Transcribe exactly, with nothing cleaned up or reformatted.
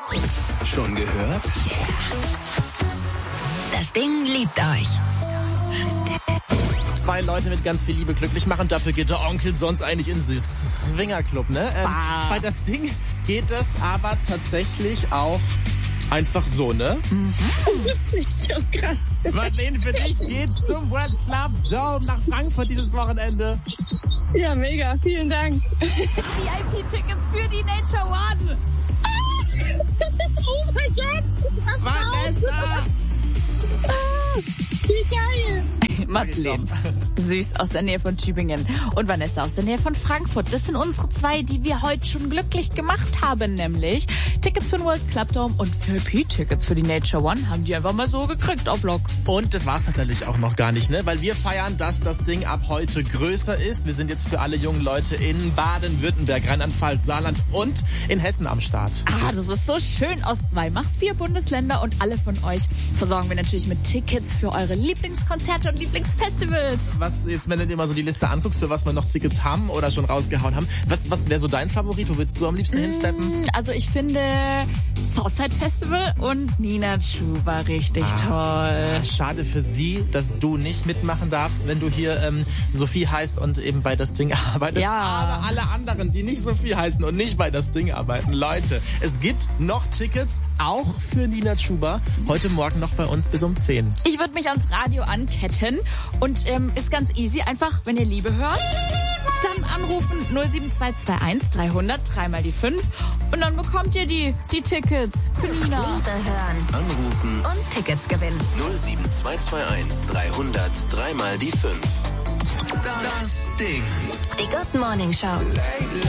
Schon gehört? Das Ding liebt euch. Zwei Leute mit ganz viel Liebe glücklich machen. Dafür geht der Onkel sonst eigentlich in den Swingerclub, ne? Ähm, bei das Ding geht es aber tatsächlich auch einfach so, ne? Mhm. Wirklich, oh Gott. Marlene, für dich geht's zum World Club Dome nach Frankfurt dieses Wochenende. Ja, mega. Vielen Dank. V I P-Tickets für die Nature One. Oh mein Gott. Vanessa! Ah, wie geil. Madeleine, süß aus der Nähe von Tübingen und Vanessa aus der Nähe von Frankfurt. Das sind unsere zwei, die wir heute schon glücklich gemacht haben, nämlich Tickets für den World Club Dome und V I P-Tickets für die Nature One haben die einfach mal so gekriegt auf Lock. Und das war's natürlich auch noch gar nicht, ne? Weil wir feiern, dass das Ding ab heute größer ist. Wir sind jetzt für alle jungen Leute in Baden-Württemberg, Rheinland-Pfalz, Saarland und in Hessen am Start. Ah, das ist so schön. Aus zwei macht vier Bundesländer und alle von euch versorgen wir natürlich mit Tickets für eure Lieblingskonzerte und Lieblingsfestivals. Was jetzt, wenn du dir mal so die Liste anguckst, für was wir noch Tickets haben oder schon rausgehauen haben, was, was wäre so dein Favorit? Wo würdest du am liebsten hinsteppen? Also ich finde Southside Festival und Nina Chuba richtig ah, toll. Schade für sie, dass du nicht mitmachen darfst, wenn du hier ähm, Sophie heißt und eben bei das Ding arbeitest. Ja. Aber alle anderen, die nicht Sophie heißen und nicht bei das Ding arbeiten, Leute, es gibt noch Tickets, auch für Nina Chuba, heute Morgen noch bei uns bis um zehn. Ich würde mich ans Radio anketten und ähm, ist ganz easy, einfach, wenn ihr Liebe hört, dann anrufen null sieben zwei zwei eins dreihundert, dreimal die fünf und dann bekommt ihr die, die Tickets für Nina. Runterhören Anrufen und Tickets gewinnen. null sieben zwei zwei eins dreihundert, dreimal die fünf. Das Ding. Die Good Morning Show.